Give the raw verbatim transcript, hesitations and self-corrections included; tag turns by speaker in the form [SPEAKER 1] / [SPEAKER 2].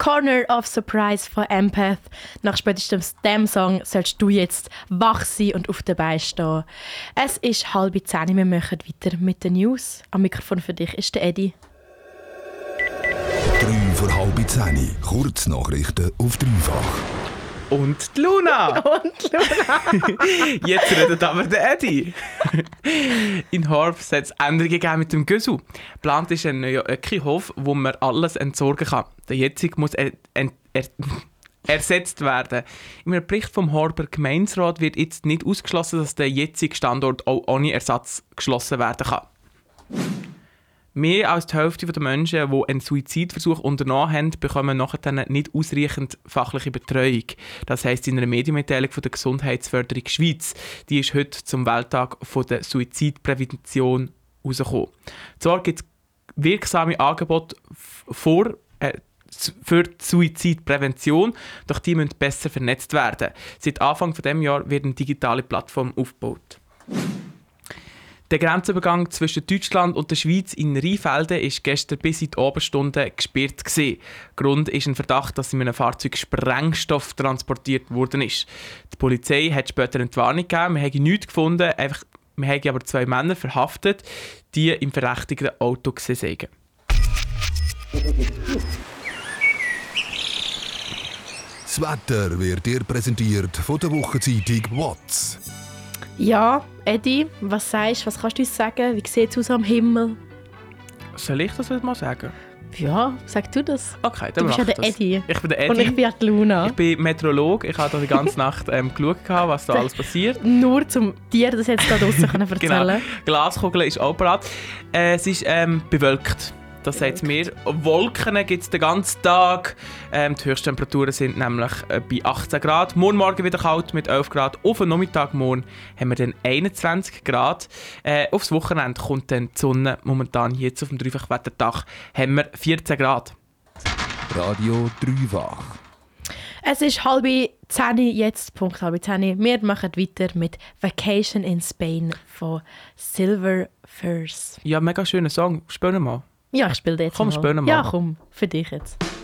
[SPEAKER 1] Corner of Surprise von Empath. Nach spätestens diesem Song sollst du jetzt wach sein und auf den Beinen stehen. Es ist halb zehn, wir machen weiter mit den News. Am Mikrofon für dich ist der Eddie.
[SPEAKER 2] Drei vor halb zehn. Kurznachrichten auf dreifach.
[SPEAKER 3] Und die Luna!
[SPEAKER 1] Und Luna!
[SPEAKER 3] Jetzt redet aber der Eddie. In Horb hat es Änderungen gegeben mit dem Gösu. Geplant ist ein neuer Öckihof, wo man alles entsorgen kann. Der jetzige muss er, er, er, ersetzt werden. In einem Bericht vom Horber Gemeinderat wird jetzt nicht ausgeschlossen, dass der jetzige Standort auch ohne Ersatz geschlossen werden kann. Mehr als die Hälfte der Menschen, die einen Suizidversuch unternommen haben, bekommen nachher nicht ausreichend fachliche Betreuung. Das heisst in einer Medienmitteilung von der Gesundheitsförderung Schweiz. Die ist heute zum Welttag von der Suizidprävention herausgekommen. Zwar gibt es wirksame Angebote vor, äh, für die Suizidprävention, doch die müssen besser vernetzt werden. Seit Anfang dieses Jahres wird eine digitale Plattform aufgebaut. Der Grenzübergang zwischen Deutschland und der Schweiz in Rheinfelden war gestern bis in die Abendstunden gesperrt gewesen. Grund ist ein Verdacht, dass in einem Fahrzeug Sprengstoff transportiert worden ist. Die Polizei hat später eine Warnung gegeben, wir haben nichts gefunden, einfach, wir haben aber zwei Männer verhaftet, die im verdächtigen Auto gesehen waren.
[SPEAKER 2] Das Wetter wird dir präsentiert von der Wochenzeitung Watts.
[SPEAKER 1] Ja, Eddie, was sagst du? Was kannst du uns sagen? Wie sieht es aus am Himmel?
[SPEAKER 3] Soll ich das mal sagen?
[SPEAKER 1] Ja, sag du das.
[SPEAKER 3] Okay, dann
[SPEAKER 1] du bist ja der
[SPEAKER 3] das.
[SPEAKER 1] Eddie.
[SPEAKER 3] Ich bin der Eddie.
[SPEAKER 1] Und ich bin die Luna.
[SPEAKER 3] Ich bin Meteorologe. Ich habe da die ganze Nacht ähm, geschaut, was da alles passiert.
[SPEAKER 1] Nur um dir das jetzt da draussen erzählen
[SPEAKER 3] Genau. Glaskugel ist auch bereit. Äh, es ist ähm, bewölkt. Das sagt es mir. Wolken gibt es den ganzen Tag. Ähm, die Höchsttemperaturen sind nämlich äh, bei achtzehn Grad. Morgen Morgen wieder kalt mit elf Grad. Auf den Nachmittag morgen haben wir dann einundzwanzig Grad. Äh, aufs Wochenende kommt dann die Sonne. Momentan jetzt auf dem Dreifachwettertag haben wir vierzehn Grad.
[SPEAKER 2] Radio Dreifach.
[SPEAKER 1] Es ist halb zehn, jetzt Punkt halb zehn. Wir machen weiter mit «Vacation in Spain» von Silver Furs.
[SPEAKER 3] Ja, mega schöner Song. Spielen wir mal.
[SPEAKER 1] Ja, ich spiele den jetzt
[SPEAKER 3] Komm,
[SPEAKER 1] mal.
[SPEAKER 3] spielen wir mal.
[SPEAKER 1] Ja, komm, für dich jetzt.